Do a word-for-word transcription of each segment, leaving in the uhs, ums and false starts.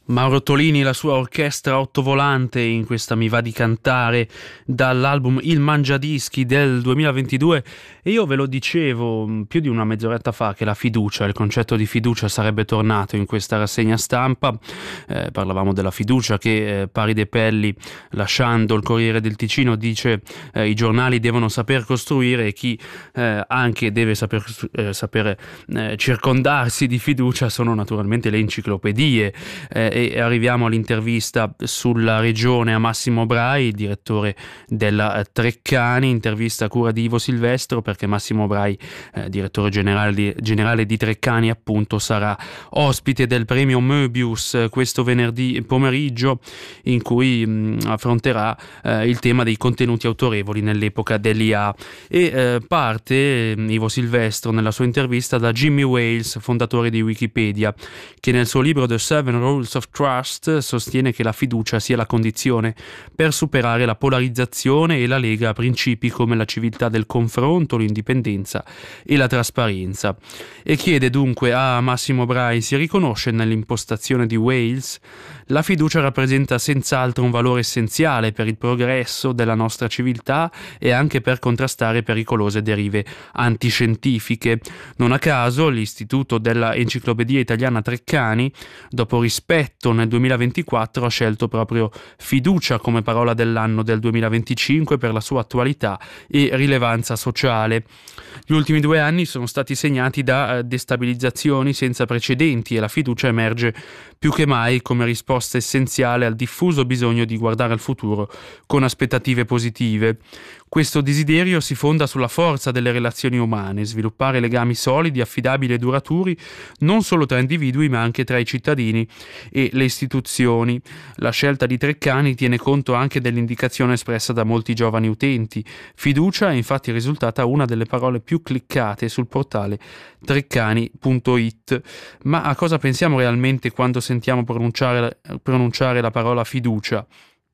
Mauro Tolini, la sua orchestra ottovolante in questa Mi va di cantare dall'album Il Mangiadischi del duemilaventidue, e io ve lo dicevo più di una mezz'oretta fa che la fiducia, il concetto di fiducia sarebbe tornato in questa rassegna stampa. Eh, parlavamo della fiducia che eh, Pari De Pelli, lasciando il Corriere del Ticino, dice eh, i giornali devono saper costruire, e chi eh, anche deve saper, eh, sapere eh, circondarsi di fiducia sono naturalmente le enciclopedie. Eh, e arriviamo all'intervista sulla regione a Massimo Brai, direttore della Treccani, intervista a cura di Ivo Silvestro, perché Massimo Brai, eh, direttore generale di, generale di Treccani, appunto sarà ospite del premio Möbius questo venerdì pomeriggio, in cui mh, affronterà eh, il tema dei contenuti autorevoli nell'epoca dell'I A, e eh, parte eh, Ivo Silvestro nella sua intervista da Jimmy Wales, fondatore di Wikipedia, che nel suo libro The Seven Rules of Trust sostiene che la fiducia sia la condizione per superare la polarizzazione e la lega a principi come la civiltà del confronto, l'indipendenza e la trasparenza, e chiede dunque a Massimo Brai: si riconosce nell'impostazione di Wales? La fiducia rappresenta senz'altro un valore essenziale per il progresso della nostra civiltà e anche per contrastare pericolose derive antiscientifiche. Non a caso l'Istituto della Enciclopedia Italiana Treccani, dopo rispetto nel duemilaventiquattro, ha scelto proprio fiducia come parola dell'anno del duemilaventicinque per la sua attualità e rilevanza sociale. Gli ultimi due anni sono stati segnati da destabilizzazioni senza precedenti, e la fiducia emerge più che mai come risposta essenziale al diffuso bisogno di guardare al futuro con aspettative positive. Questo desiderio si fonda sulla forza delle relazioni umane, sviluppare legami solidi, affidabili e duraturi non solo tra individui ma anche tra i cittadini e le istituzioni. La scelta di Treccani tiene conto anche dell'indicazione espressa da molti giovani utenti. Fiducia è infatti risultata una delle parole più cliccate sul portale treccani punto it. Ma a cosa pensiamo realmente quando sentiamo pronunciare, pronunciare la parola fiducia?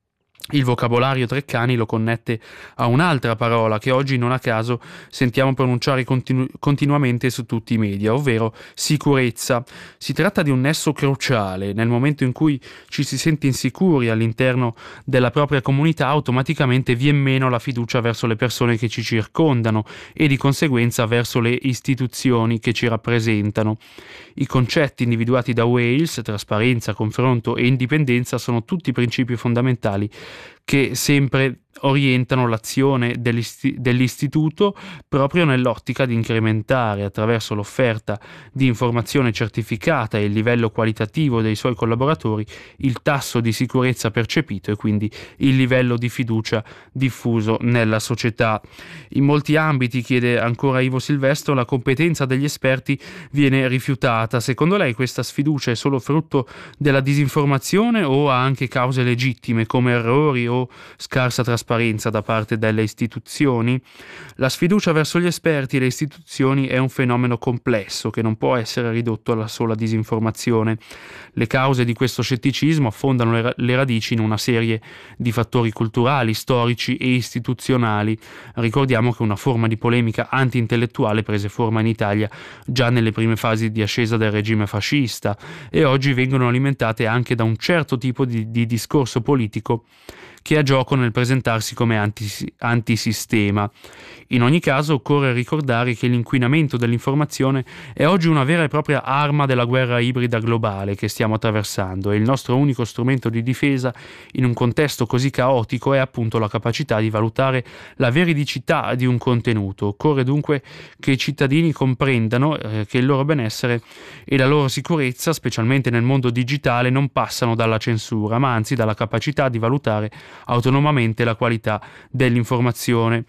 Il vocabolario Treccani lo connette a un'altra parola che oggi non a caso sentiamo pronunciare continu- continuamente su tutti i media, ovvero sicurezza. Si tratta di un nesso cruciale. Nel momento in cui ci si sente insicuri all'interno della propria comunità, automaticamente vien meno la fiducia verso le persone che ci circondano e di conseguenza verso le istituzioni che ci rappresentano. I concetti individuati da Wales, trasparenza, confronto e indipendenza, sono tutti principi fondamentali che sempre orientano l'azione dell'isti- dell'istituto proprio nell'ottica di incrementare, attraverso l'offerta di informazione certificata e il livello qualitativo dei suoi collaboratori, il tasso di sicurezza percepito e quindi il livello di fiducia diffuso nella società. In molti ambiti, chiede ancora Ivo Silvestro, la competenza degli esperti viene rifiutata. Secondo lei questa sfiducia è solo frutto della disinformazione o ha anche cause legittime come errori o scarsa trasparenza da parte delle istituzioni? La sfiducia verso gli esperti e le istituzioni è un fenomeno complesso che non può essere ridotto alla sola disinformazione. Le cause di questo scetticismo affondano le, ra- le radici in una serie di fattori culturali, storici e istituzionali. Ricordiamo che una forma di polemica anti-intellettuale prese forma in Italia già nelle prime fasi di ascesa del regime fascista, e oggi vengono alimentate anche da un certo tipo di, di discorso politico che ha gioco nel presentarsi come anti- antisistema. In ogni caso occorre ricordare che l'inquinamento dell'informazione è oggi una vera e propria arma della guerra ibrida globale che stiamo attraversando, e il nostro unico strumento di difesa in un contesto così caotico è appunto la capacità di valutare la veridicità di un contenuto. Occorre dunque che i cittadini comprendano eh, che il loro benessere e la loro sicurezza, specialmente nel mondo digitale, non passano dalla censura, ma anzi dalla capacità di valutare autonomamente la qualità dell'informazione.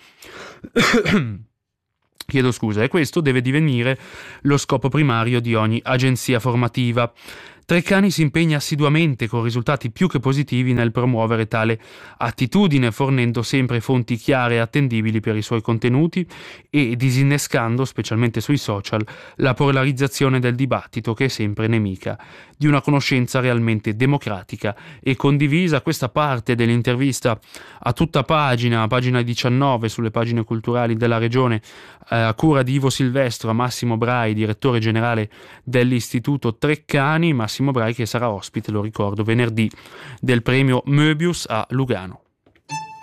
Chiedo scusa, e questo deve divenire lo scopo primario di ogni agenzia formativa. Treccani si impegna assiduamente, con risultati più che positivi, nel promuovere tale attitudine, fornendo sempre fonti chiare e attendibili per i suoi contenuti e disinnescando, specialmente sui social, la polarizzazione del dibattito, che è sempre nemica di una conoscenza realmente democratica e condivisa. Questa parte dell'intervista a tutta pagina, a pagina diciannove, sulle pagine culturali della regione, eh, a cura di Ivo Silvestro, a Massimo Brai, direttore generale dell'Istituto Treccani. Massimo Massimo Brai, che sarà ospite, lo ricordo, venerdì del premio Möbius a Lugano.